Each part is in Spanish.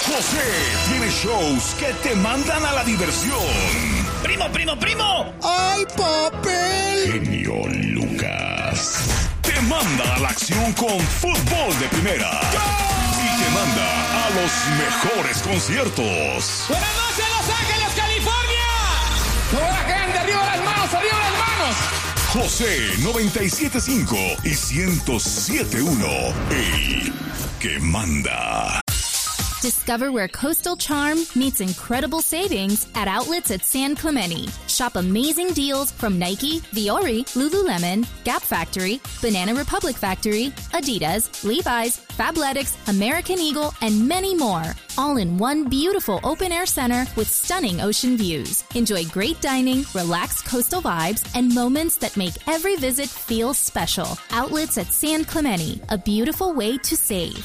José tiene shows que te mandan a la diversión. ¡Primo! ¡Ay, papel! Genio Lucas te manda a la acción con fútbol de primera. Y te manda a los mejores conciertos. ¡Buenas noches, Los Ángeles, California! ¡Toda la gente, arriba las manos! José 97.5 y 107.1, el que manda. Discover where coastal charm meets incredible savings at outlets at San Clemente. Shop amazing deals from Nike, Viore, Lululemon, Gap Factory, Banana Republic Factory, Adidas, Levi's, Fabletics, American Eagle, and many more. All in one beautiful open-air center with stunning ocean views. Enjoy great dining, relaxed coastal vibes, and moments that make every visit feel special. Outlets at San Clemente, a beautiful way to save.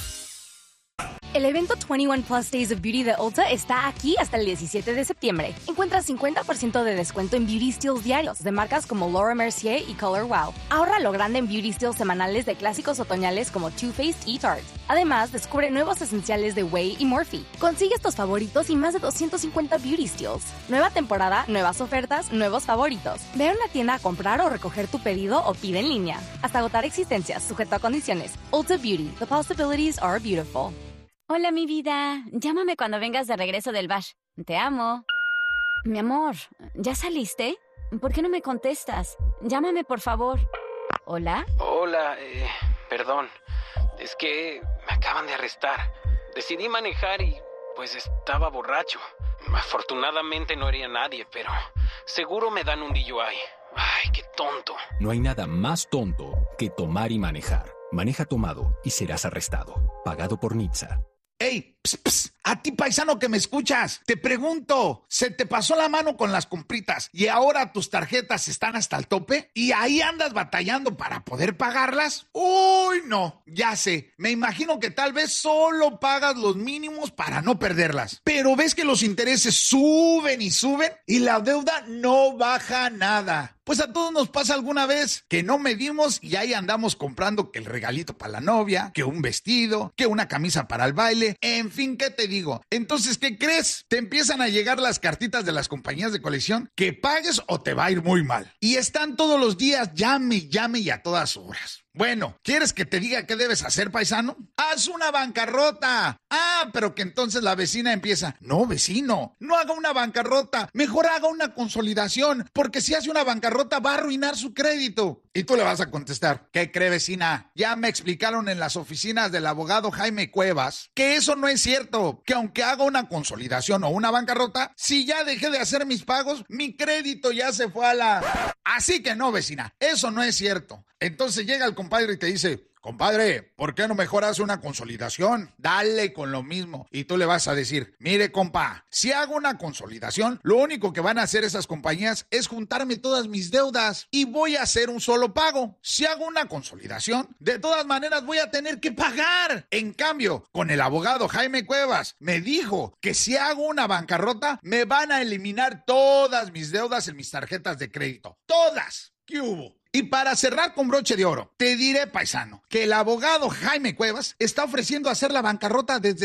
El evento 21 Plus Days of Beauty de Ulta está aquí hasta el 17 de septiembre. Encuentra 50% de descuento en Beauty Steals diarios de marcas como Laura Mercier y Color Wow. Ahorra lo grande en Beauty Steals semanales de clásicos otoñales como Too Faced y Tarte. Además, descubre nuevos esenciales de Way y Morphe. Consigue tus favoritos y más de 250 Beauty Steals. Nueva temporada, nuevas ofertas, nuevos favoritos. Ve a una tienda a comprar o recoger tu pedido o pide en línea. Hasta agotar existencias, sujeto a condiciones. Ulta Beauty. The possibilities are beautiful. Hola, mi vida. Llámame cuando vengas de regreso del bash. Te amo. Mi amor, ¿ya saliste? ¿Por qué no me contestas? Llámame, por favor. ¿Hola? Hola, perdón. Es que me acaban de arrestar. Decidí manejar y, pues, estaba borracho. Afortunadamente no hería a nadie, pero seguro me dan un DUI. Ay, qué tonto. No hay nada más tonto que tomar y manejar. Maneja tomado y serás arrestado. Pagado por NHTSA. ¡Ey! Pss, a ti, paisano que me escuchas, te pregunto, ¿se te pasó la mano con las compritas y ahora tus tarjetas están hasta el tope? ¿Y ahí andas batallando para poder pagarlas? ¡Uy, no! Ya sé, me imagino que tal vez solo pagas los mínimos para no perderlas. Pero ves que los intereses suben y la deuda no baja nada. Pues a todos nos pasa alguna vez que no medimos y ahí andamos comprando que el regalito para la novia, que un vestido, que una camisa para el baile, en fin, ¿qué te digo? Entonces, ¿qué crees? Te empiezan a llegar las cartitas de las compañías de colección que pagues o te va a ir muy mal. Y están todos los días, llame y a todas horas. Bueno, ¿quieres que te diga qué debes hacer, paisano? ¡Haz una bancarrota! Ah, pero que entonces la vecina empieza, no, vecino, no haga una bancarrota, mejor haga una consolidación, porque si hace una bancarrota va a arruinar su crédito. Y tú le vas a contestar, ¿qué cree, vecina? Ya me explicaron en las oficinas del abogado Jaime Cuevas que eso no es cierto, que aunque haga una consolidación o una bancarrota, si ya dejé de hacer mis pagos, mi crédito ya se fue a la... Así que no, vecina, eso no es cierto. Entonces llega el compadre y te dice, compadre, ¿por qué no mejor hace una consolidación? Dale con lo mismo. Y tú le vas a decir, mire, compa, si hago una consolidación, lo único que van a hacer esas compañías es juntarme todas mis deudas y voy a hacer un solo pago. Si hago una consolidación, de todas maneras voy a tener que pagar. En cambio, con el abogado Jaime Cuevas, me dijo que si hago una bancarrota, me van a eliminar todas mis deudas en mis tarjetas de crédito. ¡Todas! ¿Qué hubo? Y para cerrar con broche de oro, te diré, paisano, que el abogado Jaime Cuevas está ofreciendo hacer la bancarrota desde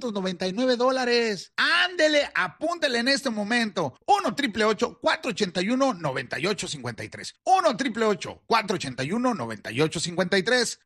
$699. Ándele, apúntele en este momento. 1-888-481-9853. 1-888-481-9853.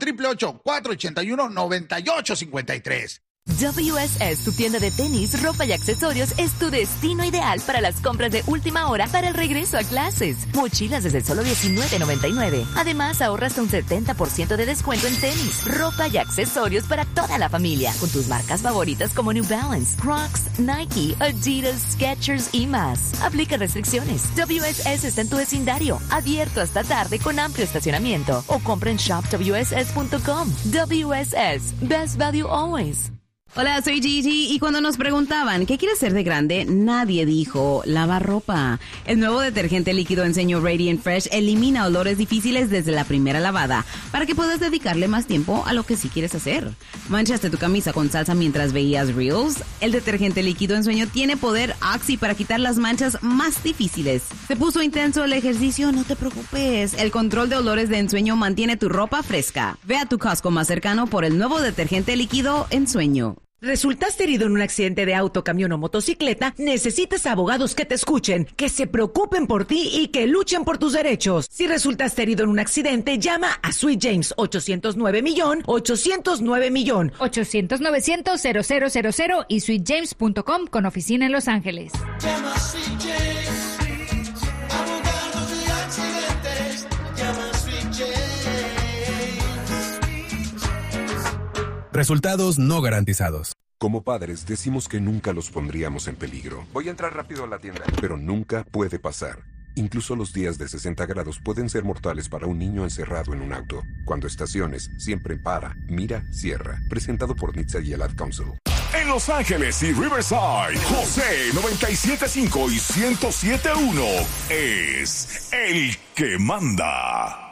1-888-481-9853. WSS, tu tienda de tenis, ropa y accesorios, es tu destino ideal para las compras de última hora para el regreso a clases. Mochilas desde solo $19.99. Además, ahorras hasta un 70% de descuento en tenis, ropa y accesorios para toda la familia, con tus marcas favoritas como New Balance, Crocs, Nike, Adidas, Skechers y más. Aplica restricciones. WSS está en tu vecindario, abierto hasta tarde con amplio estacionamiento, o compra en shopwss.com. WSS, best value always. Hola, soy Gigi y cuando nos preguntaban ¿qué quieres ser de grande? Nadie dijo lavar ropa. El nuevo detergente líquido Ensueño Radiant Fresh elimina olores difíciles desde la primera lavada para que puedas dedicarle más tiempo a lo que sí quieres hacer. ¿Manchaste tu camisa con salsa mientras veías Reels? El detergente líquido Ensueño tiene poder Oxy para quitar las manchas más difíciles. ¿Se puso intenso el ejercicio? No te preocupes. El control de olores de Ensueño mantiene tu ropa fresca. Ve a tu Costco más cercano por el nuevo detergente líquido Ensueño. ¿Resultaste herido en un accidente de auto, camión o motocicleta? Necesitas abogados que te escuchen, que se preocupen por ti y que luchen por tus derechos. Si resultaste herido en un accidente, llama a Sweet James 809-809-. 800-900-0000 y sweetjames.com con oficina en Los Ángeles. Llama a Sweet James, abogados de accidentes. Llama a Sweet James. Resultados no garantizados. Como padres decimos que nunca los pondríamos en peligro. Voy a entrar rápido a la tienda. Pero nunca puede pasar. Incluso los días de 60 grados pueden ser mortales para un niño encerrado en un auto. Cuando estaciones, siempre para, mira, cierra. Presentado por NHTSA y el Ad Council. En Los Ángeles y Riverside, José 97.5 y 107.1 es el que manda.